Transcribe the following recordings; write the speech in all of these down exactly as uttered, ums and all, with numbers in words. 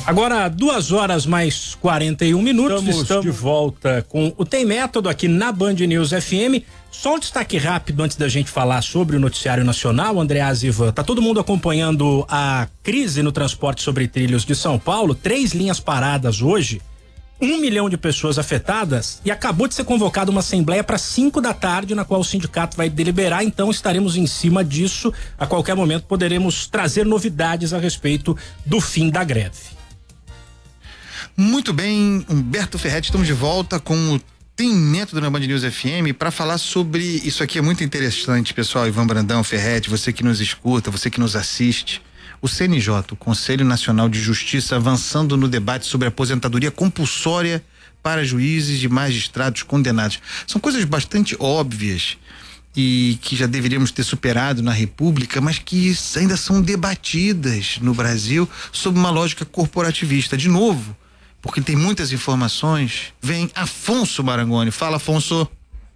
Agora, duas horas mais quarenta e um minutos, estamos, estamos de volta com o Tem Método aqui na Band News F M. Só um destaque rápido antes da gente falar sobre o noticiário nacional, Andreas e Ivan. Tá todo mundo acompanhando a crise no transporte sobre trilhos de São Paulo, três linhas paradas hoje, um milhão de pessoas afetadas e acabou de ser convocada uma assembleia para cinco da tarde, na qual o sindicato vai deliberar, então estaremos em cima disso. A qualquer momento poderemos trazer novidades a respeito do fim da greve. Muito bem, Humberto Ferretti, estamos de volta com o Tem Método na Band News F M para falar sobre isso aqui. É muito interessante, pessoal. Ivan Brandão, Ferretti, você que nos escuta, você que nos assiste. O C N J, o Conselho Nacional de Justiça, avançando no debate sobre aposentadoria compulsória para juízes e magistrados condenados. São coisas bastante óbvias e que já deveríamos ter superado na República, mas que ainda são debatidas no Brasil sob uma lógica corporativista. De novo, porque tem muitas informações, vem Afonso Marangoni. Fala, Afonso.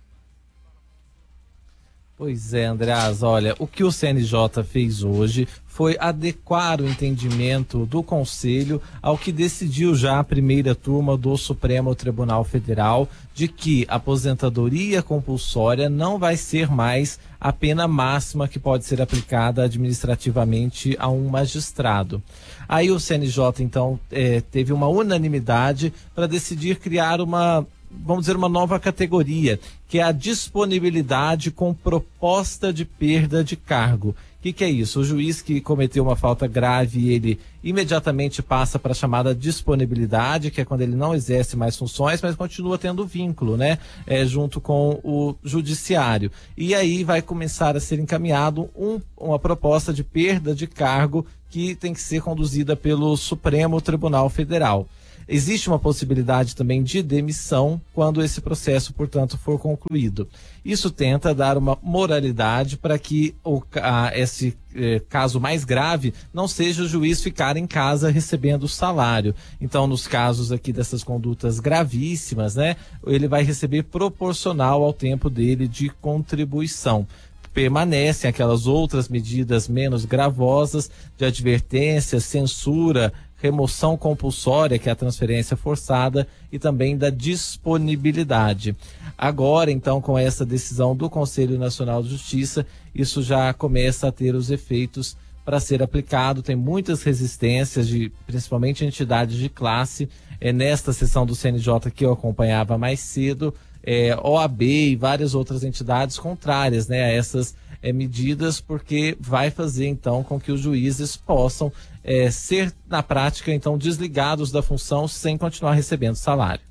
Pois é, Andreas, olha, o que o C N J fez hoje foi adequar o entendimento do Conselho ao que decidiu já a primeira turma do Supremo Tribunal Federal, de que a aposentadoria compulsória não vai ser mais a pena máxima que pode ser aplicada administrativamente a um magistrado. Aí o C N J, então, eh, teve uma unanimidade para decidir criar uma, vamos dizer, uma nova categoria, que é a disponibilidade com proposta de perda de cargo. O que, que é isso? O juiz que cometeu uma falta grave, ele imediatamente passa para a chamada disponibilidade, que é quando ele não exerce mais funções, mas continua tendo vínculo, né? É, junto com o judiciário. E aí vai começar a ser encaminhado um, uma proposta de perda de cargo que tem que ser conduzida pelo Supremo Tribunal Federal. Existe uma possibilidade também de demissão quando esse processo, portanto, for concluído. Isso tenta dar uma moralidade para que o, a, esse eh, caso mais grave não seja o juiz ficar em casa recebendo salário. Então, nos casos aqui dessas condutas gravíssimas, né, ele vai receber proporcional ao tempo dele de contribuição. Permanecem aquelas outras medidas menos gravosas de advertência, censura, remoção compulsória, que é a transferência forçada, e também da disponibilidade. Agora, então, com essa decisão do Conselho Nacional de Justiça, isso já começa a ter os efeitos para ser aplicado. Tem muitas resistências, de, principalmente entidades de classe. É, nesta sessão do C N J que eu acompanhava mais cedo, é, O A B e várias outras entidades contrárias, né, a essas é, medidas, porque vai fazer então com que os juízes possam é, ser na prática então desligados da função sem continuar recebendo salário.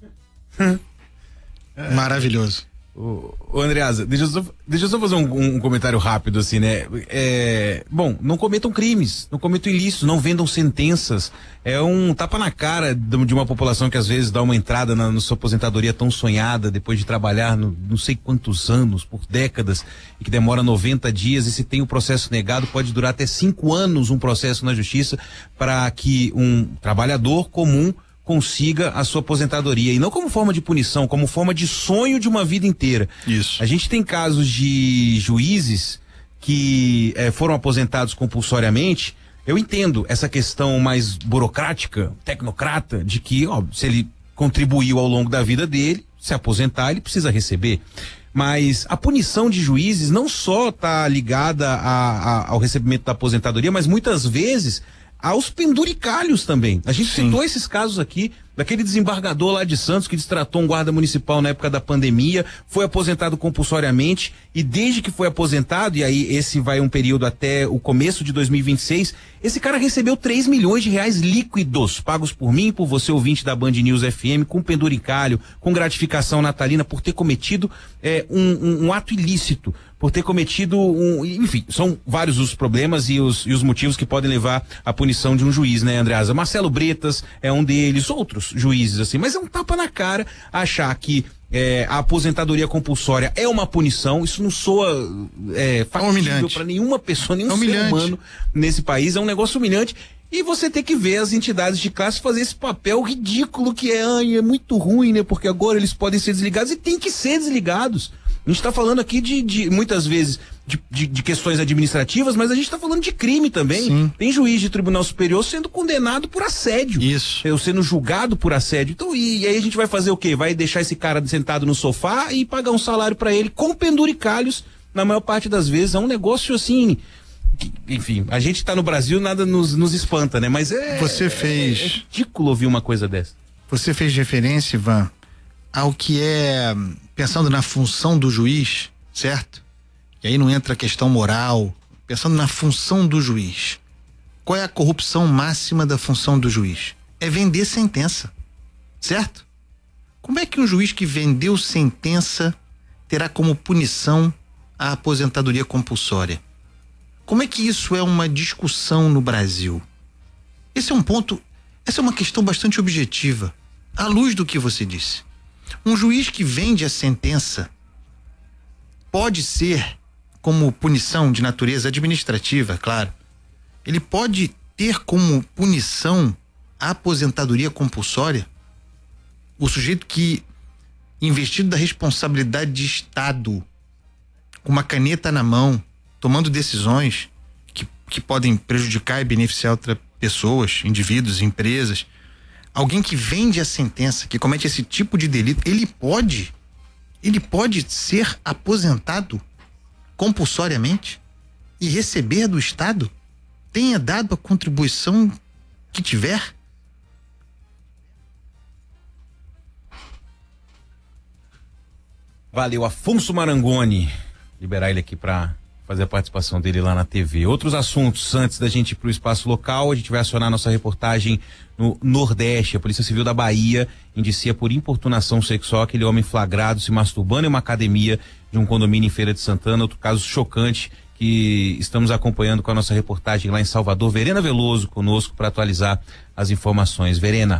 Maravilhoso. Ô, ô Andreas, deixa eu só, deixa eu só fazer um, um comentário rápido assim, né? É, bom, não cometam crimes, não cometam ilícitos, não vendam sentenças. É um tapa na cara de uma população que às vezes dá uma entrada na, na sua aposentadoria tão sonhada, depois de trabalhar no, não sei quantos anos, por décadas, e que demora noventa dias, e se tem o processo negado, pode durar até cinco anos um processo na justiça para que um trabalhador comum consiga a sua aposentadoria, e não como forma de punição, como forma de sonho de uma vida inteira. Isso. A gente tem casos de juízes que eh, foram aposentados compulsoriamente. Eu entendo essa questão mais burocrática, tecnocrata, de que, ó, se ele contribuiu ao longo da vida dele, se aposentar, ele precisa receber. Mas a punição de juízes não só está ligada a, a, ao recebimento da aposentadoria, mas muitas vezes aos penduricalhos também. A gente Sim. citou esses casos aqui, daquele desembargador lá de Santos que destratou um guarda municipal na época da pandemia, foi aposentado compulsoriamente, e desde que foi aposentado, e aí esse vai um período até o começo de dois mil e vinte e seis, esse cara recebeu três milhões de reais líquidos, pagos por mim e por você, ouvinte da Band News F M, com penduricalho, com gratificação natalina, por ter cometido é, um, um, um ato ilícito, por ter cometido um, enfim, são vários os problemas e os, e os motivos que podem levar à punição de um juiz, né, Andreasa? Marcelo Bretas é um deles, outros juízes, assim, mas é um tapa na cara achar que é, a aposentadoria compulsória é uma punição. Isso não soa é, factível para nenhuma pessoa, nenhum é ser humano nesse país. É um negócio humilhante. E você tem que ver as entidades de classe fazer esse papel ridículo que é, ai, é muito ruim, né? Porque agora eles podem ser desligados, e tem que ser desligados. A gente está falando aqui de, de muitas vezes de, de, de questões administrativas, mas a gente está falando de crime também. Sim. Tem juiz de tribunal superior sendo condenado por assédio. Isso. Eu sendo julgado por assédio. Então, e, e aí a gente vai fazer o quê? Vai deixar esse cara sentado no sofá e pagar um salário para ele com penduricalhos, na maior parte das vezes. É um negócio assim. Que, enfim, a gente está no Brasil, nada nos, nos espanta, né? Mas é. Você fez. É, é ridículo ouvir uma coisa dessa. Você fez referência, Ivan, ao que é, pensando na função do juiz, certo? E aí não entra a questão moral, pensando na função do juiz. Qual é a corrupção máxima da função do juiz? É vender sentença, certo? Como é que um juiz que vendeu sentença terá como punição a aposentadoria compulsória? Como é que isso é uma discussão no Brasil? Esse é um ponto, essa é uma questão bastante objetiva, à luz do que você disse. Um juiz que vende a sentença pode ser, como punição de natureza administrativa, claro, ele pode ter como punição a aposentadoria compulsória? O sujeito que, investido da responsabilidade de Estado, com uma caneta na mão, tomando decisões que, que podem prejudicar e beneficiar outras pessoas, indivíduos, empresas, alguém que vende a sentença, que comete esse tipo de delito, ele pode, ele pode ser aposentado compulsoriamente e receber do Estado, tenha dado a contribuição que tiver? Valeu, Afonso Marangoni. Liberar ele aqui para fazer a participação dele lá na T V. Outros assuntos, antes da gente ir pro espaço local, a gente vai acionar nossa reportagem no Nordeste. A Polícia Civil da Bahia indicia por importunação sexual aquele homem flagrado se masturbando em uma academia de um condomínio em Feira de Santana. Outro caso chocante que estamos acompanhando com a nossa reportagem lá em Salvador. Verena Veloso conosco para atualizar as informações. Verena.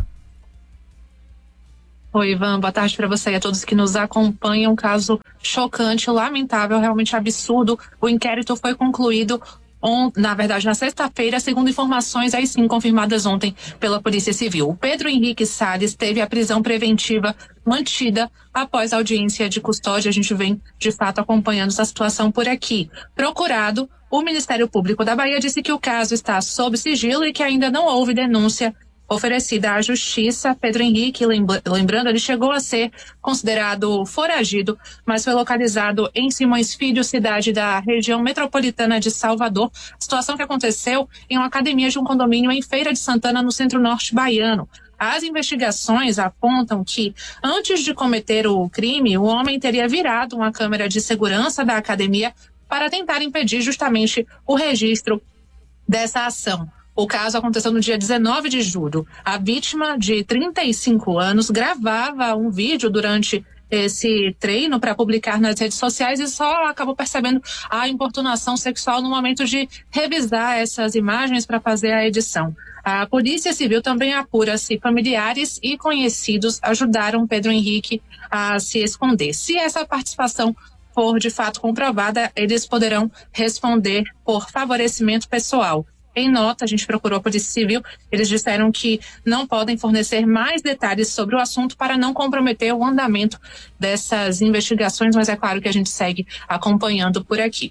Oi, Ivan, boa tarde para você e a todos que nos acompanham. Um caso chocante, lamentável, realmente absurdo. O inquérito foi concluído, on, na verdade, na sexta-feira, segundo informações aí sim confirmadas ontem pela Polícia Civil. O Pedro Henrique Salles teve a prisão preventiva mantida após a audiência de custódia. A gente vem, de fato, acompanhando essa situação por aqui. Procurado, o Ministério Público da Bahia disse que o caso está sob sigilo e que ainda não houve denúncia oferecida à Justiça. Pedro Henrique, lembrando, ele chegou a ser considerado foragido, mas foi localizado em Simões Filho, cidade da região metropolitana de Salvador. Situação que aconteceu em uma academia de um condomínio em Feira de Santana, no centro-norte baiano. As investigações apontam que, antes de cometer o crime, o homem teria virado uma câmera de segurança da academia para tentar impedir justamente o registro dessa ação. O caso aconteceu no dia dezenove de julho. A vítima, de trinta e cinco anos, gravava um vídeo durante esse treino para publicar nas redes sociais e só acabou percebendo a importunação sexual no momento de revisar essas imagens para fazer a edição. A Polícia Civil também apura se familiares e conhecidos ajudaram Pedro Henrique a se esconder. Se essa participação for de fato comprovada, eles poderão responder por favorecimento pessoal. Em nota, a gente procurou a Polícia Civil, eles disseram que não podem fornecer mais detalhes sobre o assunto para não comprometer o andamento dessas investigações, mas é claro que a gente segue acompanhando por aqui.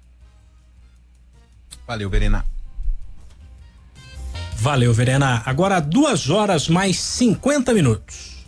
Valeu, Verena. Valeu, Verena. Agora duas horas mais cinquenta minutos.